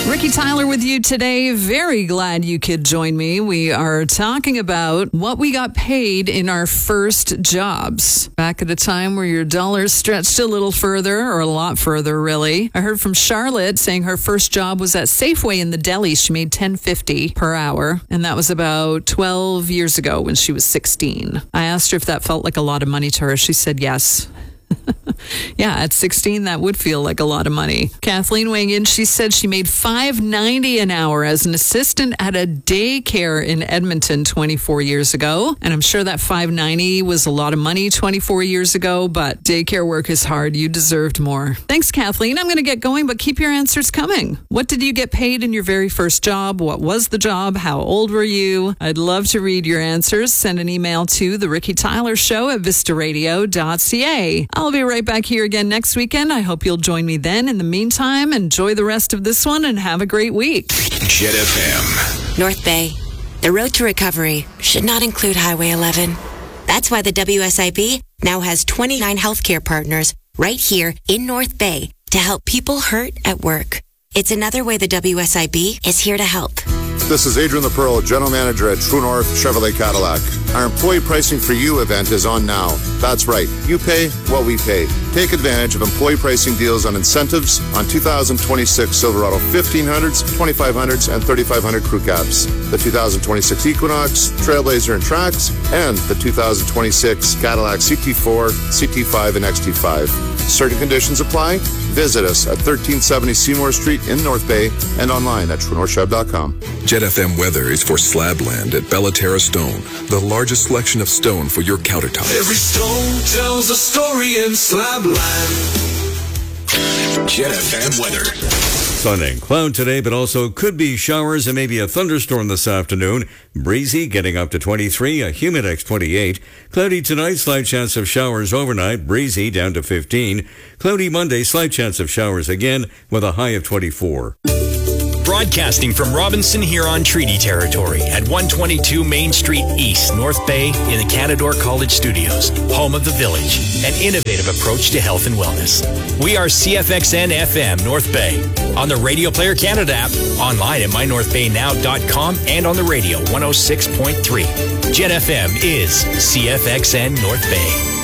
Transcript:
Ricky Tyler with you today. Very glad you could join me. We are talking about what we got paid in our first jobs. Back at a time where your dollars stretched a little further, or a lot further, really. I heard from Charlotte saying her first job was at Safeway in the deli. She made $10.50 per hour, and that was about 12 years ago when she was 16. I asked her if that felt like a lot of money to her. She said yes. Yeah, at 16, that would feel like a lot of money. Kathleen weighing in, she said she made $5.90 an hour as an assistant at a daycare in Edmonton 24 years ago. And I'm sure that $5.90 was a lot of money 24 years ago, but daycare work is hard. You deserved more. Thanks, Kathleen. I'm going to get going, but keep your answers coming. What did you get paid in your very first job? What was the job? How old were you? I'd love to read your answers. Send an email to The Ricky Tyler Show at vistaradio.ca. I'll be right back here again next weekend. I hope you'll join me then. In the meantime, enjoy the rest of this one and have a great week. Jet FM. North Bay. The road to recovery should not include Highway 11. That's why the WSIB now has 29 healthcare partners right here in North Bay to help people hurt at work. It's another way the WSIB is here to help. This is Adrian the Pearl, General Manager at True North Chevrolet Cadillac. Our Employee Pricing for You event is on now. That's right. You pay what we pay. Take advantage of employee pricing deals on incentives on 2026 Silverado 1500s, 2500s, and 3500 crew cabs, the 2026 Equinox, Trailblazer, and Trax, and the 2026 Cadillac CT4, CT5, and XT5. Certain conditions apply. Visit us at 1370 Seymour Street in North Bay and online at TrueNorthChev.com. Jet FM weather is for Slabland at Bellaterra Stone, the largest selection of stone for your countertop. Every stone tells a story in Slabland. Jet FM weather. Sun and cloud today, but also could be showers and maybe a thunderstorm this afternoon. Breezy, getting up to 23, a humidex 28. Cloudy tonight, slight chance of showers overnight. Breezy down to 15. Cloudy Monday, slight chance of showers again with a high of 24. Broadcasting from Robinson Huron Treaty Territory at 122 Main Street East, North Bay in the Canadore College Studios, home of the Village, an innovative approach to health and wellness. We are CFXN FM North Bay on the Radio Player Canada app, online at mynorthbaynow.com, and on the radio 106.3. Jet FM is CFXN North Bay.